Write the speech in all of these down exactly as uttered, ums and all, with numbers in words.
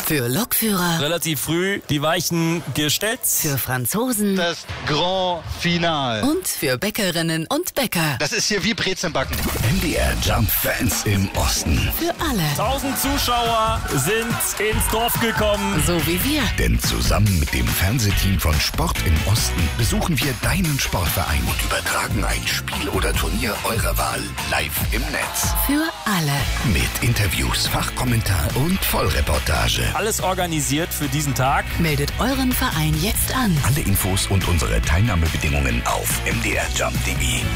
Für Lokführer. Relativ früh die Weichen gestellt. Für Franzosen. Das Grand Finale. Und für Bäckerinnen und Bäcker. Das ist hier wie Brezelbacken. M D R Jump Fans im Osten. Für alle. Tausend Zuschauer sind ins Dorf gekommen. So wie wir. Denn zusammen mit dem Fernsehteam von Sport im Osten besuchen wir deinen Sportverein und übertragen ein Spiel oder Turnier eurer Wahl live im Netz. Für alle. Mit Interviews, Fachkommentar und Vollreportage. Alles organisiert für diesen Tag. Meldet euren Verein jetzt an. Alle Infos und unsere Teilnahmebedingungen auf m d r jump punkt d e.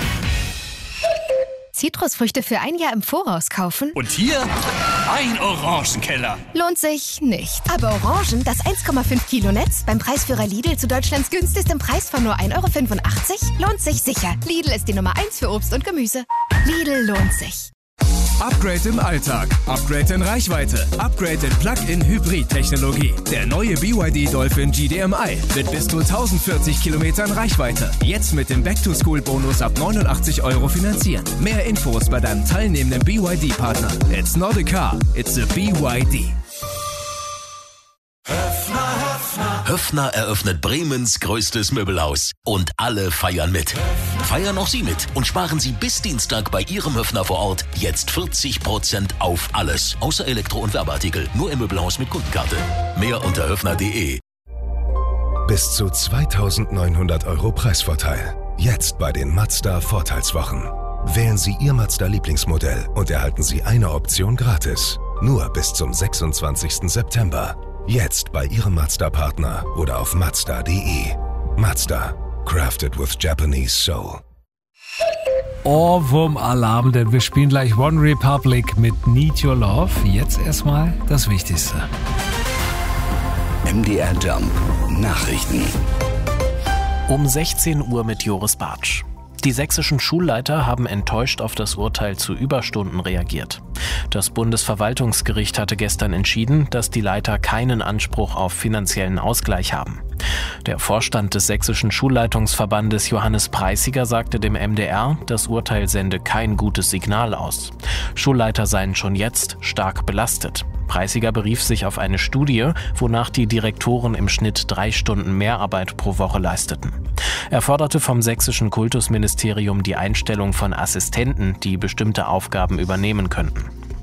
Zitrusfrüchte für ein Jahr im Voraus kaufen? Und hier ein Orangenkeller. Lohnt sich nicht. Aber Orangen, das eins Komma fünf Kilo Netz, beim Preisführer Lidl zu Deutschlands günstigstem Preis von nur ein Euro fünfundachtzig, lohnt sich sicher. Lidl ist die Nummer eins für Obst und Gemüse. Lidl lohnt sich. Upgrade im Alltag, Upgrade in Reichweite, Upgrade in Plug-in-Hybrid-Technologie. Der neue B Y D Dolphin G D M I mit bis zu tausendvierzig Kilometern Reichweite. Jetzt mit dem Back-to-School-Bonus ab neunundachtzig Euro finanzieren. Mehr Infos bei deinem teilnehmenden B Y D-Partner. It's not a car, it's a B Y D. Höffner eröffnet Bremens größtes Möbelhaus. Und alle feiern mit. Feiern auch Sie mit und sparen Sie bis Dienstag bei Ihrem Höffner vor Ort jetzt vierzig Prozent auf alles. Außer Elektro- und Werbeartikel. Nur im Möbelhaus mit Kundenkarte. Mehr unter höffner punkt de. Bis zu zweitausendneunhundert Euro Preisvorteil. Jetzt bei den Mazda Vorteilswochen. Wählen Sie Ihr Mazda-Lieblingsmodell und erhalten Sie eine Option gratis. Nur bis zum sechsundzwanzigsten September. Jetzt bei Ihrem Mazda-Partner oder auf mazda punkt de. Mazda. Crafted with Japanese soul. Ohrwurm-Alarm, denn wir spielen gleich One Republic mit Need Your Love. Jetzt erstmal das Wichtigste. M D R Jump Nachrichten. Um sechzehn Uhr mit Joris Bartsch. Die sächsischen Schulleiter haben enttäuscht auf das Urteil zu Überstunden reagiert. Das Bundesverwaltungsgericht hatte gestern entschieden, dass die Leiter keinen Anspruch auf finanziellen Ausgleich haben. Der Vorstand des sächsischen Schulleitungsverbandes Johannes Preissiger sagte dem M D R, das Urteil sende kein gutes Signal aus. Schulleiter seien schon jetzt stark belastet. Preissiger berief sich auf eine Studie, wonach die Direktoren im Schnitt drei Stunden Mehrarbeit pro Woche leisteten. Er forderte vom sächsischen Kultusministerium die Einstellung von Assistenten, die bestimmte Aufgaben übernehmen könnten.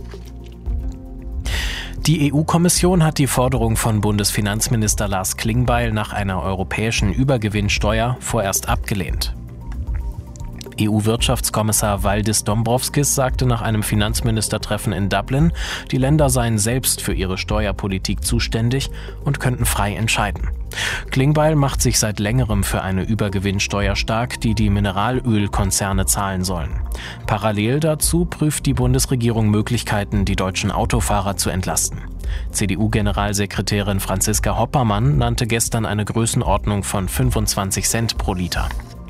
Die E U-Kommission hat die Forderung von Bundesfinanzminister Lars Klingbeil nach einer europäischen Übergewinnsteuer vorerst abgelehnt. E U-Wirtschaftskommissar Valdis Dombrovskis sagte nach einem Finanzministertreffen in Dublin, die Länder seien selbst für ihre Steuerpolitik zuständig und könnten frei entscheiden. Klingbeil macht sich seit längerem für eine Übergewinnsteuer stark, die die Mineralölkonzerne zahlen sollen. Parallel dazu prüft die Bundesregierung Möglichkeiten, die deutschen Autofahrer zu entlasten. C D U-Generalsekretärin Franziska Hoppermann nannte gestern eine Größenordnung von fünfundzwanzig Cent pro Liter.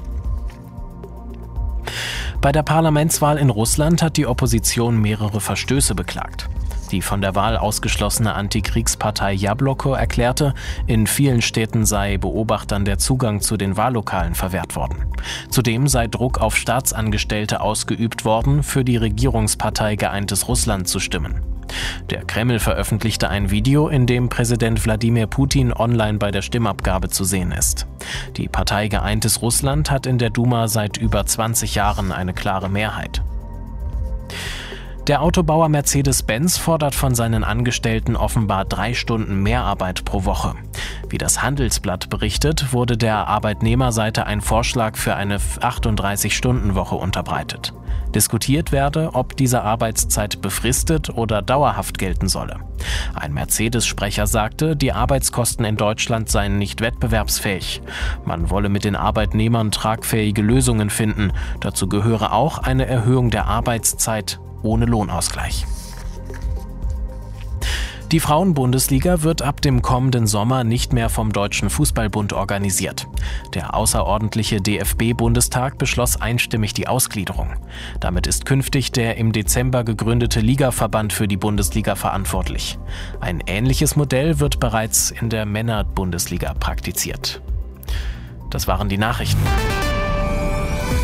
Bei der Parlamentswahl in Russland hat die Opposition mehrere Verstöße beklagt. Die von der Wahl ausgeschlossene Antikriegspartei Jabloko erklärte, in vielen Städten sei Beobachtern der Zugang zu den Wahllokalen verwehrt worden. Zudem sei Druck auf Staatsangestellte ausgeübt worden, für die Regierungspartei Geeintes Russland zu stimmen. Der Kreml veröffentlichte ein Video, in dem Präsident Wladimir Putin online bei der Stimmabgabe zu sehen ist. Die Partei Geeintes Russland hat in der Duma seit über zwanzig Jahren eine klare Mehrheit. Der Autobauer Mercedes-Benz fordert von seinen Angestellten offenbar drei Stunden Mehrarbeit pro Woche. Wie das Handelsblatt berichtet, wurde der Arbeitnehmerseite ein Vorschlag für eine achtunddreißig-Stunden-Woche unterbreitet. Diskutiert werde, ob diese Arbeitszeit befristet oder dauerhaft gelten solle. Ein Mercedes-Sprecher sagte, die Arbeitskosten in Deutschland seien nicht wettbewerbsfähig. Man wolle mit den Arbeitnehmern tragfähige Lösungen finden. Dazu gehöre auch eine Erhöhung der Arbeitszeit ohne Lohnausgleich. Die Frauenbundesliga wird ab dem kommenden Sommer nicht mehr vom Deutschen Fußballbund organisiert. Der außerordentliche D F B-Bundestag beschloss einstimmig die Ausgliederung. Damit ist künftig der im Dezember gegründete Ligaverband für die Bundesliga verantwortlich. Ein ähnliches Modell wird bereits in der Männer-Bundesliga praktiziert. Das waren die Nachrichten.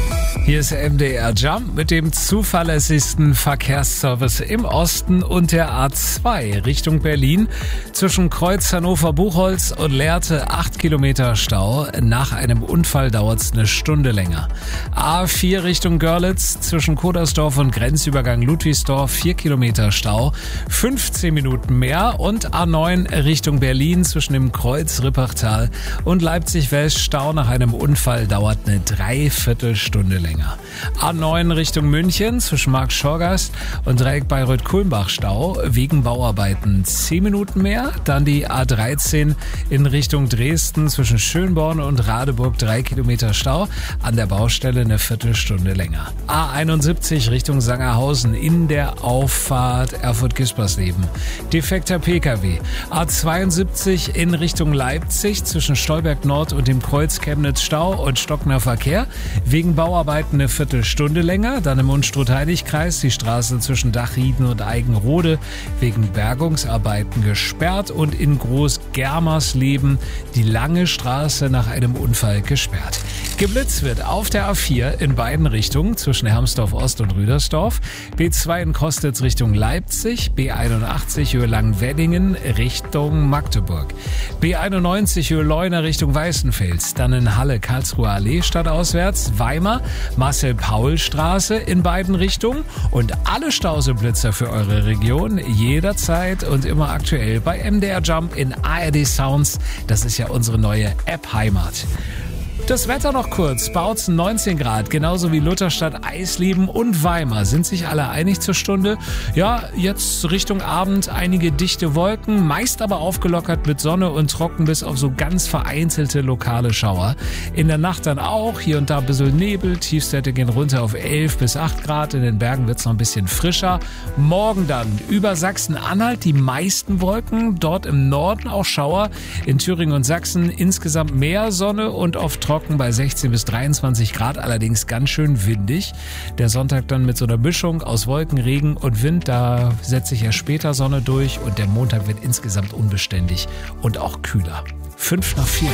Hier ist M D R Jump mit dem zuverlässigsten Verkehrsservice im Osten und der A zwei Richtung Berlin. Zwischen Kreuz Hannover-Buchholz und Lehrte acht Kilometer Stau. Nach einem Unfall dauert es eine Stunde länger. A vier Richtung Görlitz zwischen Kodersdorf und Grenzübergang Ludwigsdorf vier Kilometer Stau. fünfzehn Minuten mehr. Und A neun Richtung Berlin zwischen dem Kreuz Rippertal und Leipzig-West Stau nach einem Unfall dauert eine Dreiviertelstunde länger. A neun Richtung München zwischen Markt-Schorgast und Dreieck Bayreuth-Kulmbach Stau wegen Bauarbeiten zehn Minuten mehr. Dann die A dreizehn in Richtung Dresden zwischen Schönborn und Radeburg drei Kilometer Stau. An der Baustelle eine Viertelstunde länger. A einundsiebzig Richtung Sangerhausen in der Auffahrt Erfurt-Gispersleben. Defekter P K W. A zweiundsiebzig in Richtung Leipzig zwischen Stolberg Nord und dem Kreuz Chemnitz Stau und stockender Verkehr. Wegen Bauarbeiten eine Viertelstunde länger. Dann im Unstrut-Heilig-Kreis die Straße zwischen Dachrieden und Eigenrode wegen Bergungsarbeiten gesperrt und in Groß-Germersleben die lange Straße nach einem Unfall gesperrt. Geblitzt wird auf der A vier in beiden Richtungen zwischen Hermsdorf Ost und Rüdersdorf. B zwei in Kostitz Richtung Leipzig. B einundachtzig Höhe Langenweddingen Richtung Magdeburg. B einundneunzig Höhe Leuna Richtung Weißenfels. Dann in Halle Karlsruher Allee stadtauswärts. Weimar Marcel-Paul-Straße in beiden Richtungen. Und alle Stauseblitzer für eure Region jederzeit und immer aktuell bei M D R Jump in A R D Sounds. Das ist ja unsere neue App Heimat. Das Wetter noch kurz. Bautzen neunzehn Grad, genauso wie Lutherstadt, Eisleben und Weimar sind sich alle einig zur Stunde. Ja, jetzt Richtung Abend einige dichte Wolken, meist aber aufgelockert mit Sonne und trocken bis auf so ganz vereinzelte lokale Schauer. In der Nacht dann auch, hier und da ein bisschen Nebel, Tiefstwerte gehen runter auf elf bis acht Grad, in den Bergen wird es noch ein bisschen frischer. Morgen dann über Sachsen-Anhalt die meisten Wolken, dort im Norden auch Schauer, in Thüringen und Sachsen insgesamt mehr Sonne und oft trocken bei sechzehn bis dreiundzwanzig Grad, allerdings ganz schön windig. Der Sonntag dann mit so einer Mischung aus Wolken, Regen und Wind, da setzt sich ja später Sonne durch und der Montag wird insgesamt unbeständig und auch kühler. Fünf nach vier.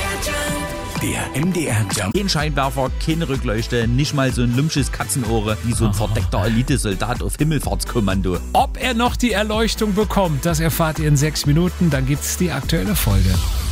Der M D R Jump. Kein Scheinwerfer, keine Rückleuchte, nicht mal so ein lümmsches Katzenohre wie so ein verdeckter Elitesoldat auf Himmelfahrtskommando. Ob er noch die Erleuchtung bekommt, das erfahrt ihr in sechs Minuten, dann gibt's die aktuelle Folge.